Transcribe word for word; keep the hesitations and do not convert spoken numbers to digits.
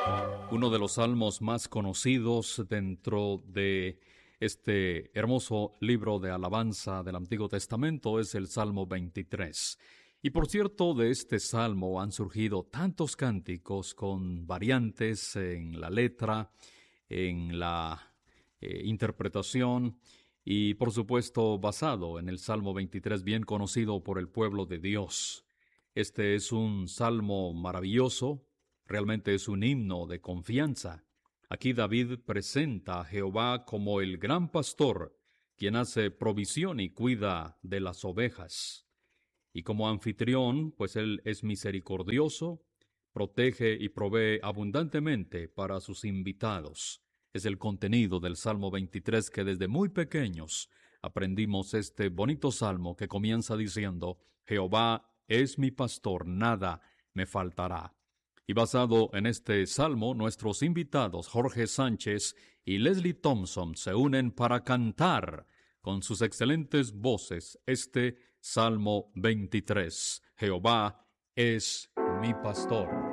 Uno de los salmos más conocidos dentro de este hermoso libro de alabanza del Antiguo Testamento es el Salmo veintitrés. Y por cierto, de este salmo han surgido tantos cánticos con variantes en la letra, en la eh, interpretación y por supuesto basado en el Salmo veintitrés, bien conocido por el pueblo de Dios. Este es un salmo maravilloso. Realmente es un himno de confianza. Aquí David presenta a Jehová como el gran pastor, quien hace provisión y cuida de las ovejas. Y como anfitrión, pues él es misericordioso, protege y provee abundantemente para sus invitados. Es el contenido del Salmo veintitrés que desde muy pequeños aprendimos este bonito salmo que comienza diciendo: Jehová es mi pastor, nada me faltará. Y basado en este salmo, nuestros invitados Jorge Sánchez y Leslie Thompson se unen para cantar con sus excelentes voces este Salmo veintitrés. Jehová es mi pastor.